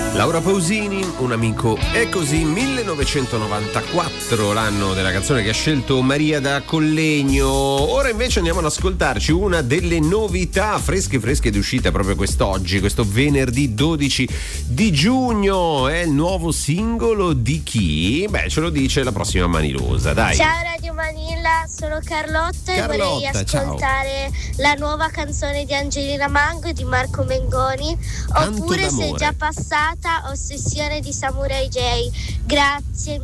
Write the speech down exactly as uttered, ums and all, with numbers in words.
Laura Pausini, un amico è così, millenovecentonovantaquattro, l'anno della canzone che ha scelto Maria da Collegno. Ora invece andiamo ad ascoltarci una delle novità fresche fresche ed uscita proprio quest'oggi, questo venerdì dodici di giugno. È il nuovo singolo di chi? Beh, ce lo dice la prossima Manilosa, dai. Ciao Radio Manilla, sono Carlotta, Carlotta, e vorrei ascoltare ciao. la nuova canzone di Angelina Mango e di Marco Mengoni, Tanto oppure d'amore. Se è già passata, Ossessione di Samurai J. Grazie.